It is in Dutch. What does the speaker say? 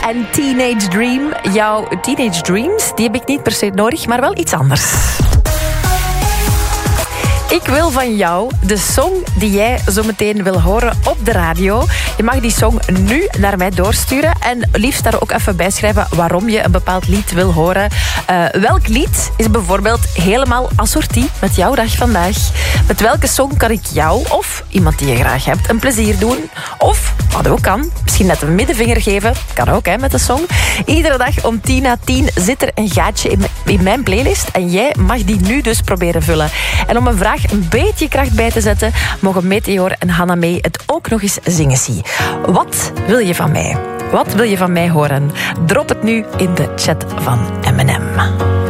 en Teenage Dream. Jouw Teenage Dreams, die heb ik niet per se nodig, maar wel iets anders. Ik wil van jou de song die jij zo meteen wil horen op de radio. Je mag die song nu naar mij doorsturen. En liefst daar ook even bij schrijven waarom je een bepaald lied wil horen. Welk lied is bijvoorbeeld helemaal assortie met jouw dag vandaag? Met welke song kan ik jou of iemand die je graag hebt een plezier doen? Of, wat ook kan, misschien net een middenvinger geven. Kan ook, hè, met de song. Iedere dag om 10:10 zit er een gaatje in mijn playlist. En jij mag die nu dus proberen vullen. En om een vraag een beetje kracht bij te zetten, mogen Meteor en Hannah May het ook nog eens zingen. Wat wil je van mij? Wat wil je van mij horen? Drop het nu in de chat van M&M.